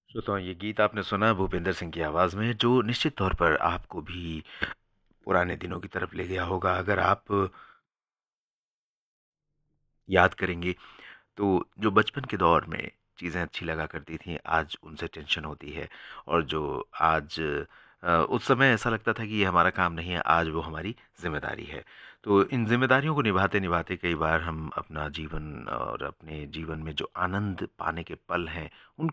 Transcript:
श्रोताओं, ये गीत आपने सुना भूपेंद्र सिंह की आवाज़ में, जो निश्चित तौर पर आपको भी पुराने दिनों की तरफ ले गया होगा। अगर आप याद करेंगे, तो जो बचपन के दौर में चीज़ें अच्छी लगा करती थीं, आज उनसे टेंशन होती है। और जो आज उस समय ऐसा लगता था कि ये हमारा काम नहीं है, आज वो हमारी ज़िम्मेदारी है। तो इन ज़िम्मेदारियों को निभाते-निभाते कई बार हम अपना जीवन और अपने जीवन में जो आनंद पाने के पल हैं, उनको